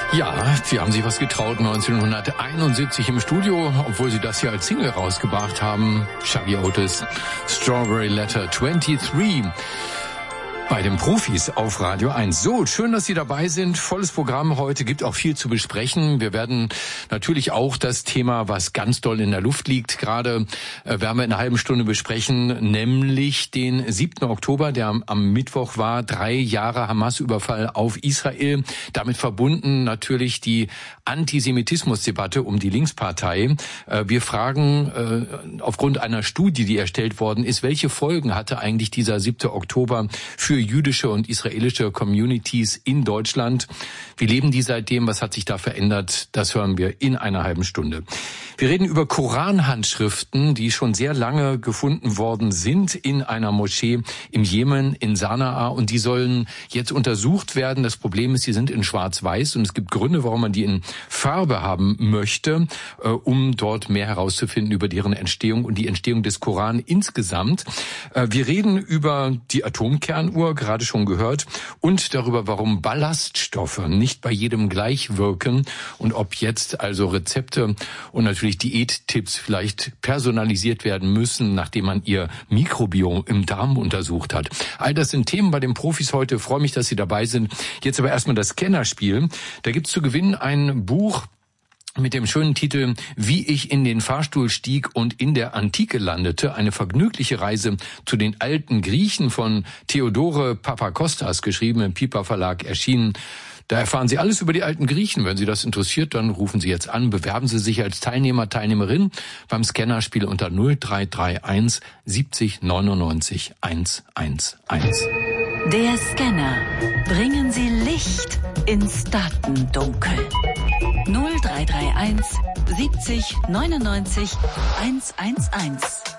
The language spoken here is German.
Ja, sie haben sich was getraut 1971 im Studio, obwohl sie das hier als Single rausgebracht haben. Shaggy Otis, Strawberry Letter 23. Bei den Profis auf Radio 1. So, schön, dass Sie dabei sind. Volles Programm heute, gibt auch viel zu besprechen. Wir werden natürlich auch das Thema, was ganz doll in der Luft liegt, gerade werden wir in einer halben Stunde besprechen, nämlich den 7. Oktober, der am Mittwoch war, 3 Jahre Hamas-Überfall auf Israel. Damit verbunden natürlich die Antisemitismusdebatte um die Linkspartei. Wir fragen aufgrund einer Studie, die erstellt worden ist, welche Folgen hatte eigentlich dieser 7. Oktober für jüdische und israelische Communities in Deutschland. Wie leben die seitdem? Was hat sich da verändert? Das hören wir in einer halben Stunde. Wir reden über Koranhandschriften, die schon sehr lange gefunden worden sind in einer Moschee im Jemen, in Sanaa, und die sollen jetzt untersucht werden. Das Problem ist, sie sind in Schwarz-Weiß und es gibt Gründe, warum man die in Farbe haben möchte, um dort mehr herauszufinden über deren Entstehung und die Entstehung des Koran insgesamt. Wir reden über die Atomkernuhr, gerade schon gehört, und darüber, warum Ballaststoffe nicht bei jedem gleich wirken und ob jetzt also Rezepte und natürlich Diättipps vielleicht personalisiert werden müssen, nachdem man ihr Mikrobiom im Darm untersucht hat. All das sind Themen bei den Profis heute. Ich freue mich, dass Sie dabei sind. Jetzt aber erstmal das Kennerspiel. Da gibt's zu gewinnen ein Buch mit dem schönen Titel Wie ich in den Fahrstuhl stieg und in der Antike landete. Eine vergnügliche Reise zu den alten Griechen von Theodore Papakostas, geschrieben im Piper Verlag, erschienen. Da erfahren Sie alles über die alten Griechen. Wenn Sie das interessiert, dann rufen Sie jetzt an. Bewerben Sie sich als Teilnehmer, Teilnehmerin beim Scannerspiel unter 0331 70 99 111. Der Scanner. Bringen Sie Licht ins Datendunkel. 0331 70 99 111.